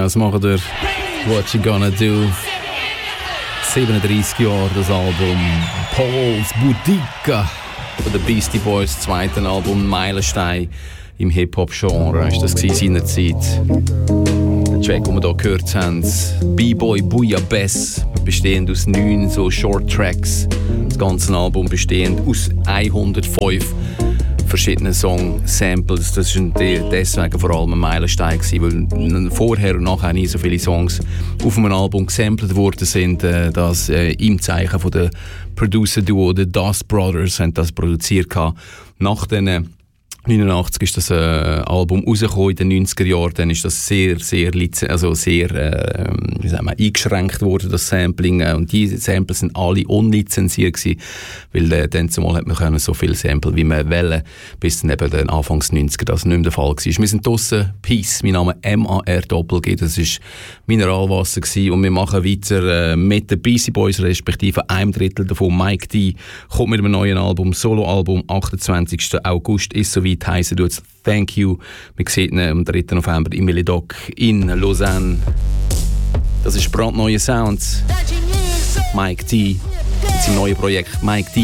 was macht ihr? What You Gonna Do? 37 Jahre das Album Paul's Boutique von den Beastie Boys, zweiten Album Meilenstein im Hip-Hop-Genre. Ist das seinerzeit? Der Track, den wir hier gehört haben, B-Boy Bouillabaisse, bestehend aus 9 so Short-Tracks. Das ganze Album bestehend aus 105 verschiedene Song-Samples. Das war deswegen vor allem ein Meilenstein, weil vorher und nachher nie so viele Songs auf einem Album gesampelt worden sind. Das im Zeichen von der Producer-Duo, der Dust Brothers, haben das produziert. Nach den 1989 ist das Album rausgekommen, in den 90er Jahren. Dann ist das sehr eingeschränkt worden, das Sampling. Und diese Samples sind alle unlizenziert gewesen, weil dann zumal hat man können so viel Sample, wie man wollte, bis dann eben den Anfangs 90er das nicht mehr der Fall war. Wir sind draussen, Peace, mein Name MAR-Doppel-G, das war Mineralwasser gewesen. Und wir machen weiter mit den Beastie Boys, respektive einem Drittel davon. Mike D kommt mit einem neuen Album, Soloalbum, 28. August ist soweit. Heissen tut's Thank You. Wir sehen ihn am 3. November im Milidoc in Lausanne. Das ist brandneue Sounds. Mike D mit seinem neuen Projekt Mike D